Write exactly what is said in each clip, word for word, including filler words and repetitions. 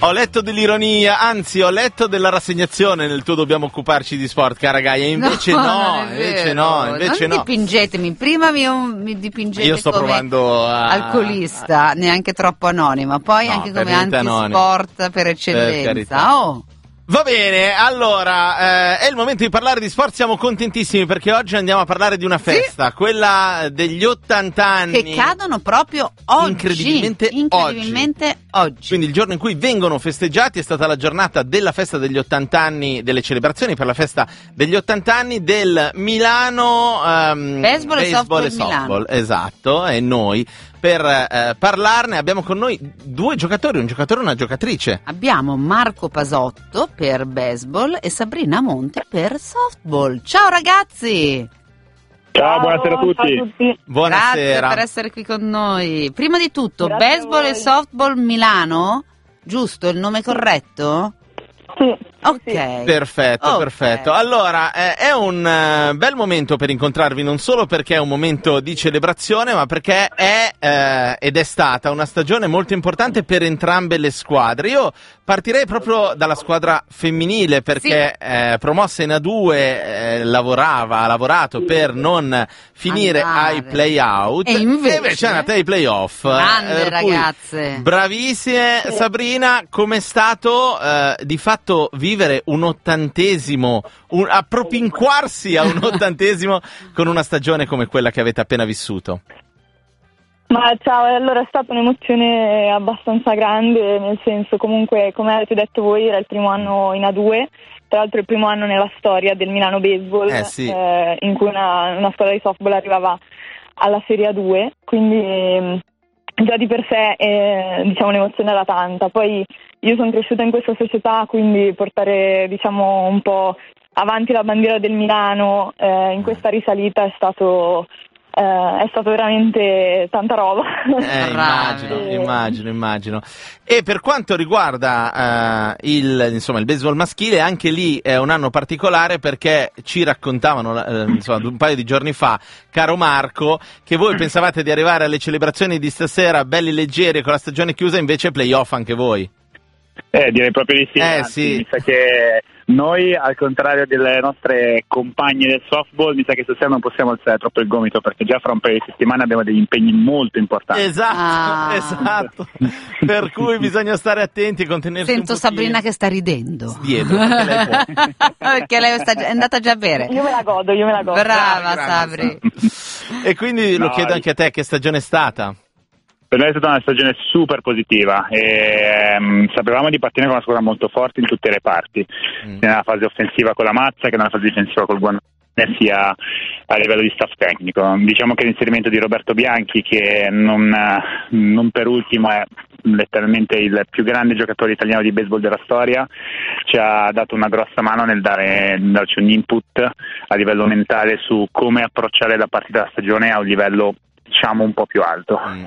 Ho letto dell'ironia, anzi ho letto della rassegnazione nel tuo dobbiamo occuparci di sport, cara Gaia, invece no, no invece no, invece non no. dipingetemi, prima mi, mi dipingete Io sto come provando a... alcolista, neanche troppo anonima, poi no, anche come antisport antisport per eccellenza. Per oh. Va bene, allora, eh, è il momento di parlare di sport, siamo contentissimi perché oggi andiamo a parlare di una festa, sì. quella degli ottanta anni. Che cadono proprio oggi. Incredibilmente, incredibilmente oggi. oggi. Quindi il giorno in cui vengono festeggiati è stata la giornata della festa degli ottanta anni, delle celebrazioni per la festa degli ottanta anni del Milano um, Baseball, e Softball, e Softball, esatto, e noi per eh, parlarne abbiamo con noi due giocatori, un giocatore e una giocatrice. Abbiamo Marco Pasotto per baseball e Sabrina Monti per softball. Ciao ragazzi! Ciao, buonasera a tutti. Ciao a tutti. Buonasera. Grazie per essere qui con noi. Prima di tutto, Grazie baseball e softball Milano? Giusto, il nome corretto? Sì. Ok. Sì. Perfetto, Okay. perfetto. Allora, eh, è un uh, bel momento per incontrarvi, non solo perché è un momento di celebrazione, ma perché è eh, ed è stata una stagione molto importante per entrambe le squadre. Io partirei proprio dalla squadra femminile perché sì. eh, promossa in A due eh, lavorava, ha lavorato per non finire Andare. ai play-out e invece, e invece è andata ai play-off. Grande eh, ragazze. Bravissime. Sabrina, com'è stato eh, di fatto vivere vivere un ottantesimo, un, appropinquarsi a un ottantesimo con una stagione come quella che avete appena vissuto? Ma ciao, allora è stata un'emozione abbastanza grande, nel senso comunque, come avete detto voi, era il primo anno in A due, tra l'altro il primo anno nella storia del Milano Baseball, eh sì. eh, in cui una, una squadra di softball arrivava alla Serie A due, quindi già di per sé eh, diciamo l'emozione era tanta. Poi io sono cresciuta in questa società, quindi portare diciamo un po' avanti la bandiera del Milano eh, in questa risalita è stato eh, è stato veramente tanta roba. Eh, immagino, e... immagino, immagino. E per quanto riguarda uh, il insomma il baseball maschile, anche lì è un anno particolare perché ci raccontavano eh, insomma un paio di giorni fa, caro Marco, che voi pensavate di arrivare alle celebrazioni di stasera belli leggeri con la stagione chiusa, invece playoff anche voi. Eh, direi proprio di sì. Eh, Anzi, sì. Mi sa che noi, al contrario delle nostre compagne del softball, mi sa che stasera non possiamo alzare troppo il gomito perché già fra un paio di settimane abbiamo degli impegni molto importanti. Esatto, ah. esatto. Per cui bisogna stare attenti e contenersi Sento un pochino. Sabrina che sta ridendo. Dietro, perché lei può. Perché lei sta, è andata già a bere. Io me la godo, io me la godo. Brava, Grande, Sabri. E quindi lo No, chiedo anche a te, che stagione è stata? Per noi è stata una stagione super positiva e um, sapevamo di partire con una squadra molto forte in tutte le parti, mm. sia nella fase offensiva con la Mazza che nella fase difensiva col Guanone, sia a livello di staff tecnico. Diciamo che l'inserimento di Roberto Bianchi, che non, non per ultimo è letteralmente il più grande giocatore italiano di baseball della storia, ci ha dato una grossa mano nel dare, nel darci un input a livello mentale su come approcciare la partita della stagione a un livello diciamo un po' più alto. Mm.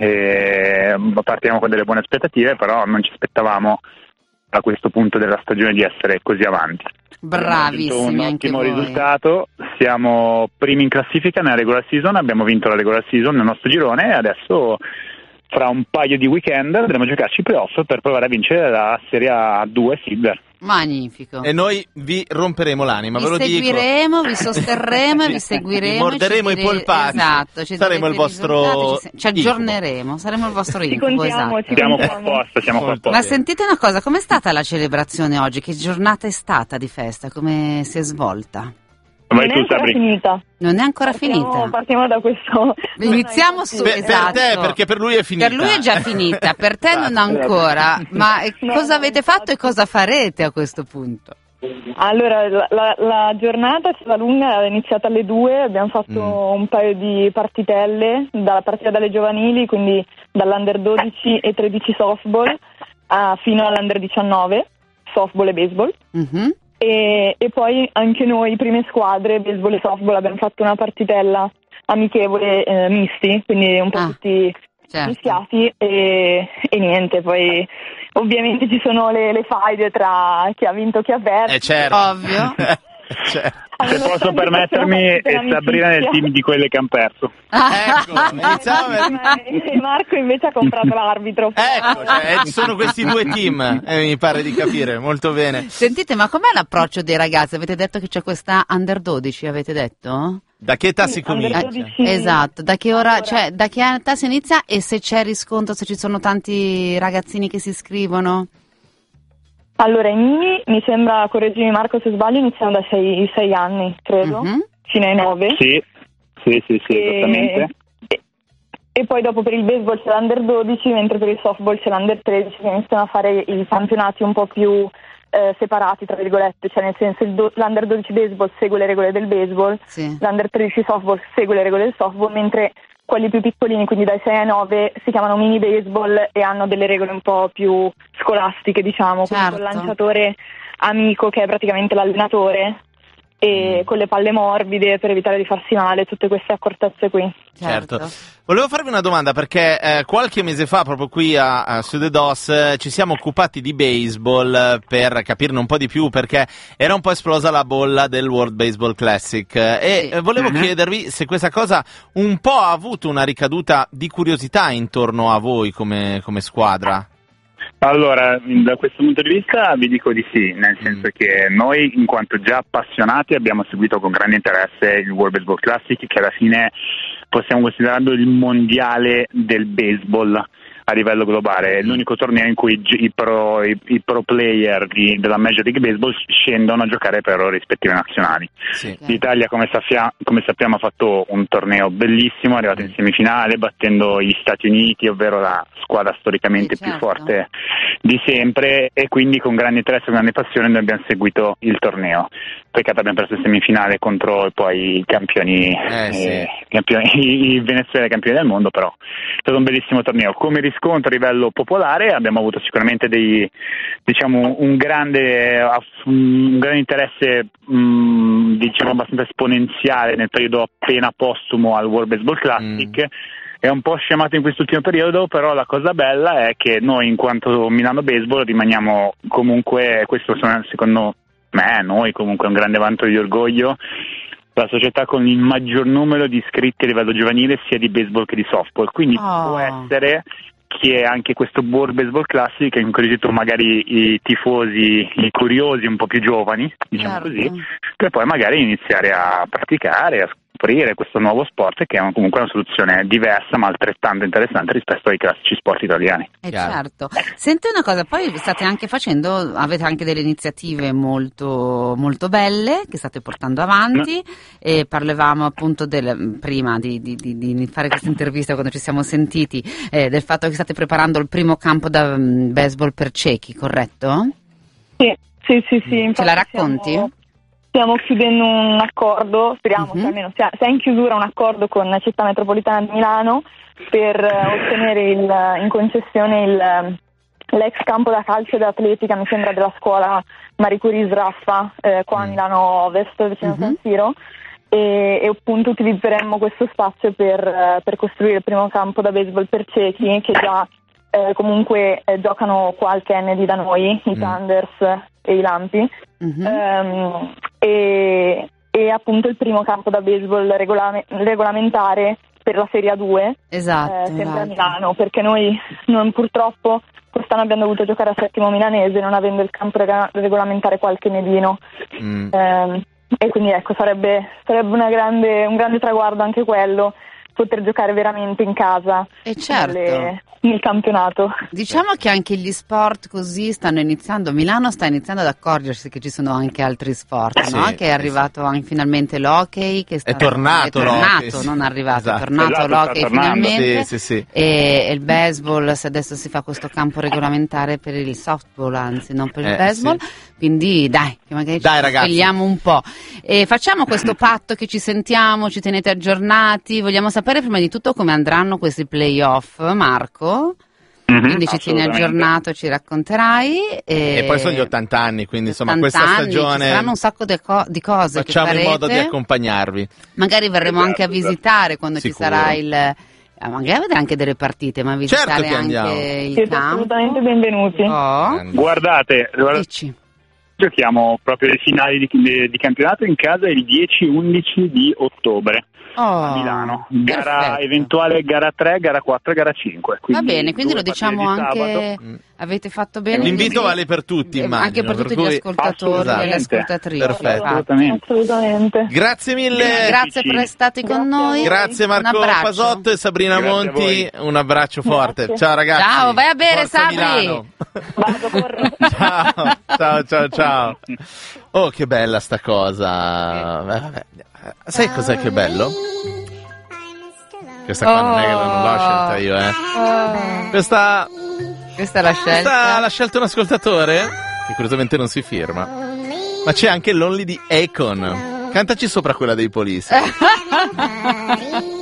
E partiamo con delle buone aspettative, però non ci aspettavamo a questo punto della stagione di essere così avanti. Bravissimi, un anche ottimo voi. risultato, siamo primi in classifica nella regular season, abbiamo vinto la regular season nel nostro girone e adesso fra un paio di weekend andremo a giocarci i playoff per provare a vincere la Serie A due Silver. Magnifico. E noi vi romperemo l'anima, vi ve lo seguiremo, dico. vi sosterremo, vi seguiremo, vi morderemo ci i polpacci. Esatto, ci saremo il vostro ci, ci aggiorneremo, saremo il vostro Ci incubo, contiamo, esatto. ci Siamo qua contiamo. apposta, siamo qua apposta. Ma sentite una cosa, com'è stata la celebrazione oggi? Che giornata è stata di festa? Come si è svolta? Vai Non tu, è ancora Sabri. finita. Non è ancora Partiamo, finita. partiamo da questo. Iniziamo su Per, esatto. per te, perché per lui è finita. Per lui è già finita, per te non ancora. Ma eh, No, cosa no, avete fatto e cosa farete a questo punto? Allora, la, la, la giornata è stata lunga, è iniziata alle due, abbiamo fatto Mm. un paio di partitelle, dalla partita dalle giovanili, quindi dall'Under dodici e tredici softball a, fino all'Under diciannove, softball e baseball. Mhm. E, e poi anche noi, prime squadre, baseball e softball, abbiamo fatto una partitella amichevole eh, misti, quindi un po' Ah, tutti certo. mischiati e, e niente, poi ovviamente ci sono le, le faide tra chi ha vinto e chi ha perso. Eh certo. Ovvio. Certo. Se posso permettermi, è Sabrina nel team di quelle che hanno perso. Ecco, iniziamo a- E Marco invece ha comprato l'arbitro. ecco, cioè, ci sono questi due team, eh, mi pare di capire, molto bene. Sentite, ma com'è l'approccio dei ragazzi? Avete detto che c'è questa under dodici, avete detto? Da che età Sì, si comincia? under dodici. Esatto, da che ora, Allora- cioè, da che età si inizia e se c'è riscontro, se ci sono tanti ragazzini che si iscrivono? Allora, i mini, mi sembra, correggimi Marco se sbaglio, iniziano da sei anni, credo, Mhm. fino ai nove. Sì, sì, sì, sì, E- esattamente. E, e poi dopo per il baseball c'è l'under dodici, mentre per il softball c'è l'under tredici, che iniziano a fare i campionati un po' più eh, separati, tra virgolette, cioè nel senso il do- l'under dodici baseball segue le regole del baseball, Sì. l'under tredici softball segue le regole del softball, mentre quelli più piccolini, quindi dai sei ai nove, si chiamano mini baseball e hanno delle regole un po' più scolastiche, diciamo, quindi Certo. con il lanciatore amico che è praticamente l'allenatore e con le palle morbide per evitare di farsi male, tutte queste accortezze qui. Certo. Volevo farvi una domanda perché eh, qualche mese fa, proprio qui a, a su The Dos, eh, ci siamo occupati di baseball eh, per capirne un po' di più, perché era un po' esplosa la bolla del World Baseball Classic eh, e Sì. eh, volevo Mhm. chiedervi se questa cosa un po' ha avuto una ricaduta di curiosità intorno a voi come, come squadra. Allora, da questo punto di vista vi dico di sì, nel senso Mm. che noi, in quanto già appassionati, abbiamo seguito con grande interesse il World Baseball Classic, che alla fine possiamo considerarlo il mondiale del baseball a livello globale. È l'unico torneo in cui i pro, i, i pro player di, della Major League Baseball scendono a giocare per le rispettive nazionali. Sì. L'Italia, come, sappia- come sappiamo, ha fatto un torneo bellissimo, è arrivato in semifinale battendo gli Stati Uniti, ovvero la squadra storicamente Sì, più certo. forte di sempre, e quindi con grande interesse e grande passione noi abbiamo seguito il torneo. Peccato abbiamo perso in semifinale contro poi i campioni, Eh, sì. eh, campioni i Venezuela campioni del mondo, però è stato un bellissimo torneo. Come riscontro a livello popolare abbiamo avuto sicuramente dei, diciamo, un grande, un grande interesse mh, diciamo abbastanza esponenziale nel periodo appena postumo al World Baseball Classic. Mm. È un po' scemato in quest'ultimo periodo, però la cosa bella è che noi, in quanto Milano Baseball, rimaniamo comunque, questo sono, secondo me, noi comunque è un grande vanto di orgoglio, la società con il maggior numero di iscritti a livello giovanile sia di baseball che di softball, quindi Oh. può essere che anche questo World Baseball Classic ha incuriosito magari i tifosi, i curiosi un po' più giovani, diciamo Certo. così, per poi magari iniziare a praticare, a scoprire questo nuovo sport, che è comunque una soluzione diversa ma altrettanto interessante rispetto ai classici sport italiani. Eh Chiaro. certo. Senti una cosa, poi state anche facendo, avete anche delle iniziative molto, molto belle che state portando avanti e parlavamo appunto del, prima di, di- di- di fare questa intervista quando ci siamo sentiti eh, del fatto che state preparando il primo campo da mm, baseball per ciechi, corretto? Sì, sì, sì, sì. Ce infatti la racconti? Stiamo, stiamo chiudendo un accordo, speriamo Mhm. che almeno sia, sia in chiusura un accordo con la città metropolitana di Milano per eh, ottenere il, in concessione il, l'ex campo da calcio ed atletica, mi sembra, della scuola Marie Curie Sraffa, eh, qua a Mm. Milano Ovest, vicino a Mhm. San Siro. E, e appunto utilizzeremmo questo spazio per, eh, per costruire il primo campo da baseball per ciechi, che già eh, comunque eh, giocano qualche N D da noi, i Mm. Thunders e i Lampi. Mhm. Ehm, e, e appunto il primo campo da baseball regolame- regolamentare per la Serie A due, Esatto. eh, sempre a esatto. Milano, perché noi non, purtroppo quest'anno abbiamo dovuto giocare a Settimo Milanese, non avendo il campo rega- regolamentare qualche nedino. Mm. Ehm, e quindi ecco, sarebbe, sarebbe una grande, un grande traguardo anche quello, poter giocare veramente in casa E certo. nelle- nel campionato. Diciamo che anche gli sport così stanno iniziando, Milano sta iniziando ad accorgersi che ci sono anche altri sport, Sì, no? Che è sì, arrivato anche finalmente l'hockey, che sta- È tornato è tornato, l'hockey, sì. non arrivato, Esatto. è tornato Esatto, sta l'hockey tornando. finalmente. Sì, sì, sì. E, e il baseball, se adesso si fa questo campo regolamentare per il softball, anzi non per il Eh, baseball, quindi dai, che magari Dai, ci ragazzi. svegliamo un po'. E facciamo questo patto che ci sentiamo, ci tenete aggiornati, vogliamo sapere prima di tutto come andranno questi playoff, Marco? Mhm, Quindi ci tieni assolutamente. aggiornato, ci racconterai. E, E poi sono gli ottanta anni, quindi insomma ottanta questa anni, Ci stagione saranno un sacco di, co- di cose facciamo che in farete. modo di accompagnarvi. Magari verremo Esatto, anche a esatto. visitare quando Sicuro. ci sarà il... eh, magari vedere anche delle partite, ma visitare Certo che anche andiamo. il Siete campo. assolutamente benvenuti. Oh, Guardate, guarda- dici. giochiamo proprio le finali di, di, di campionato in casa il dieci undici di ottobre. Oh, a Milano, gara perfetto. eventuale gara tre, gara quattro e gara cinque. Va bene, quindi lo due diciamo partite di anche, sabato. avete fatto bene. L'invito quindi- vale per tutti, eh, immagino. Anche per tutti cui- gli ascoltatori e le Assolutamente. ascoltatrici. Perfetto. infatti. Assolutamente. Assolutamente. Grazie mille. Grazie. Grazie per essere stati con Grazie a noi. voi. Grazie Un Marco abbraccio. Pasotto e Sabrina Grazie a Monti, voi. un abbraccio forte. Grazie. Ciao ragazzi. Ciao, vai a bere, Forza Sabri. Milano. Vado, corro. Ciao, ciao, ciao, ciao. Oh, che bella sta cosa. Eh, vabbè. Sai cos'è che è bello? Questa qua non è che non l'ho scelta io, eh. Oh, Questa, questa è la questa scelta. l'ha scelta un ascoltatore, che curiosamente non si firma. Ma c'è anche l'Only di Akon. Cantaci sopra quella dei Police.